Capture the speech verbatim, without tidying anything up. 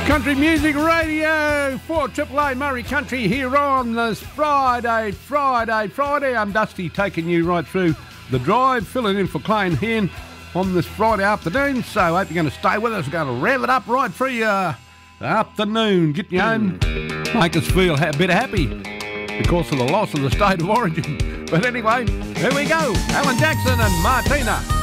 Country Music Radio for Triple A Murray Country here on this Friday, Friday, Friday. I'm Dusty, taking you right through the drive, filling in for Clayton Hen on this Friday afternoon. So I hope you're going to stay with us. We're going to rev it up right through your afternoon, get you home, make us feel a bit happy because of the loss of the state of origin. But anyway, here we go. Alan Jackson and Martina.